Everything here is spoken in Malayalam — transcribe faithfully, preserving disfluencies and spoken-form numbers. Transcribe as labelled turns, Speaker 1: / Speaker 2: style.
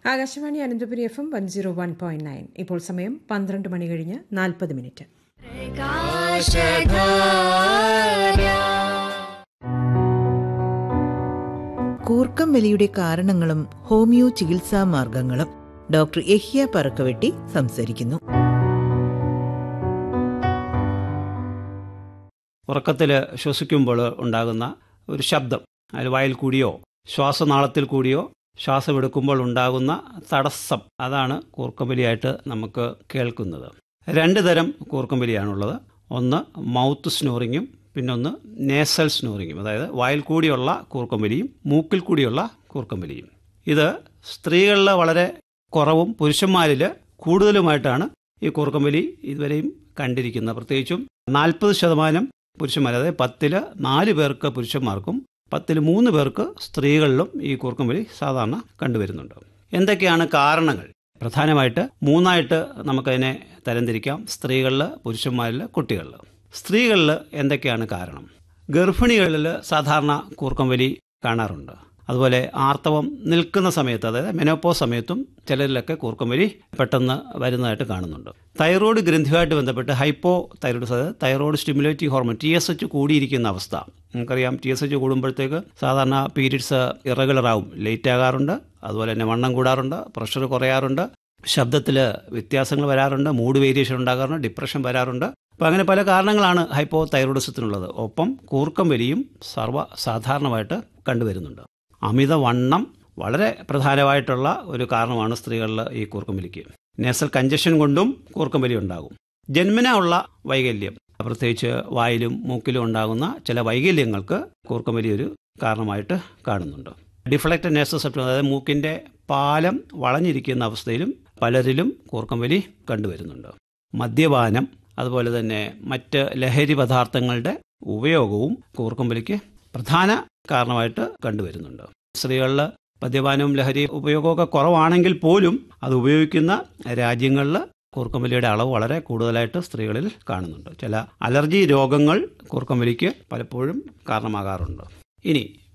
Speaker 1: Akashvani Ananthapuri F M one zero one point nine. ഇപ്പോൾ സമയം പന്ത്രണ്ട് മണി കഴിഞ്ഞ് നാൽപ്പത് മിനിറ്റ്.
Speaker 2: കൂർക്കം വലിയുടെ കാരണങ്ങളും ഹോമിയോ ചികിത്സാ മാർഗങ്ങളും ഡോക്ടർ യഹ്യ പറക്കവെട്ടി സംസാരിക്കുന്നു.
Speaker 3: ഉറക്കത്തിൽ ശ്വസിക്കുമ്പോൾ ഉണ്ടാകുന്ന ഒരു ശബ്ദം, അതിൽ വായിൽ കൂടിയോ ശ്വാസനാളത്തിൽ കൂടിയോ ശ്വാസമെടുക്കുമ്പോൾ ഉണ്ടാകുന്ന തടസ്സം, അതാണ് കൂർക്കമ്പലിയായിട്ട് നമുക്ക് കേൾക്കുന്നത്. രണ്ട് തരം കൂർക്കമ്പലിയാണുള്ളത്. ഒന്ന് മൗത്ത് സ്നോറിങ്ങും പിന്നൊന്ന് നേസൽ സ്നോറിങ്ങും, അതായത് വായിൽ കൂടിയുള്ള കൂർക്കമ്പലിയും മൂക്കിൽ കൂടിയുള്ള കൂർക്കമ്പലിയും. ഇത് സ്ത്രീകളിൽ വളരെ കുറവും പുരുഷന്മാരിൽ കൂടുതലുമായിട്ടാണ് ഈ കൂർക്കമ്പലി ഇതുവരെയും കണ്ടിരിക്കുന്നത്. പ്രത്യേകിച്ചും നാൽപ്പത് ശതമാനം പുരുഷന്മാർ, അതായത് പത്തിൽ നാല് പേർക്ക് പുരുഷന്മാർക്കും പത്തിൽ മൂന്ന് പേർക്ക് സ്ത്രീകളിലും ഈ കൂർക്കമ്പലി സാധാരണ കണ്ടുവരുന്നുണ്ട്. എന്തൊക്കെയാണ് കാരണങ്ങൾ? പ്രധാനമായിട്ട് മൂന്നായിട്ട് നമുക്കതിനെ തരംതിരിക്കാം: സ്ത്രീകളിൽ, പുരുഷന്മാരിൽ, കുട്ടികളിൽ. സ്ത്രീകളിൽ എന്തൊക്കെയാണ് കാരണം? ഗർഭിണികളിൽ സാധാരണ കൂർക്കമ്പലി കാണാറുണ്ട്. അതുപോലെ ആർത്തവം നിൽക്കുന്ന സമയത്ത്, അതായത് മെനോപോസ് സമയത്തും ചിലരിലൊക്കെ കൂർക്കമ്പലി പെട്ടെന്ന് വരുന്നതായിട്ട് കാണുന്നുണ്ട്. തൈറോയ്ഡ് ഗ്രന്ഥിയുമായിട്ട് ബന്ധപ്പെട്ട് ഹൈപ്പോ തൈറോയ്ഡ്, അതായത് thyroid stimulative hormone T S H കൂടിയിരിക്കുന്ന അവസ്ഥ. നമുക്കറിയാം, ടി എസ് എച്ച് കൂടുമ്പോഴത്തേക്ക് സാധാരണ പീരീഡ്സ് ഇറഗുലർ ആവും, ലേറ്റ് ആകാറുണ്ട്. അതുപോലെ തന്നെ വണ്ണം കൂടാറുണ്ട്, പ്രഷർ കുറയാറുണ്ട്, ശബ്ദത്തിൽ വ്യത്യാസങ്ങൾ വരാറുണ്ട്, മൂഡ് വേരിയേഷൻ ഉണ്ടാകാറുണ്ട്, ഡിപ്രഷൻ വരാറുണ്ട്. അപ്പോൾ അങ്ങനെ പല കാരണങ്ങളാണ് ഹൈപ്പോ തൈറോയിഡിസത്തിനുള്ളത്. ഒപ്പം കൂർക്കമ്പലിയും സർവ്വസാധാരണമായിട്ട് കണ്ടുവരുന്നുണ്ട്. അമിതവണ്ണം വളരെ പ്രധാനമായിട്ടുള്ള ഒരു കാരണമാണ് സ്ത്രീകളിൽ ഈ കൂർക്കമ്പലിക്ക്. നേസൽ കഞ്ചഷൻ കൊണ്ടും കൂർക്കമ്പലി ഉണ്ടാകും. ജന്മനാ ഉള്ള വൈകല്യം, പ്രത്യേകിച്ച് വായിലും മൂക്കിലും ഉണ്ടാകുന്ന ചില വൈകല്യങ്ങൾക്ക് കൂർക്കമ്പലി ഒരു കാരണമായിട്ട് കാണുന്നുണ്ട്. ഡിഫ്ലക്റ്റഡ് നേസൽ സെപ്റ്റം, അതായത് മൂക്കിൻ്റെ പാലം വളഞ്ഞിരിക്കുന്ന അവസ്ഥയിലും പലരിലും കൂർക്കമ്പലി കണ്ടുവരുന്നുണ്ട്. മദ്യപാനം, അതുപോലെ തന്നെ മറ്റ് ലഹരി പദാർത്ഥങ്ങളുടെ ഉപയോഗവും കൂർക്കമ്പലിക്ക് പ്രധാന കാരണമായിട്ട് കണ്ടുവരുന്നുണ്ട്. സ്ത്രീകളിൽ മദ്യപാനവും ലഹരി ഉപയോഗമൊക്കെ കുറവാണെങ്കിൽ പോലും അത് ഉപയോഗിക്കുന്ന രാജ്യങ്ങളിൽ കൂർക്കമ്പലിയുടെ അളവ് വളരെ കൂടുതലായിട്ട് സ്ത്രീകളിൽ കാണുന്നുണ്ട്. ചില അലർജി രോഗങ്ങൾ കൂർക്കമ്പലിക്ക് പലപ്പോഴും കാരണമാകാറുണ്ട്. ഇനി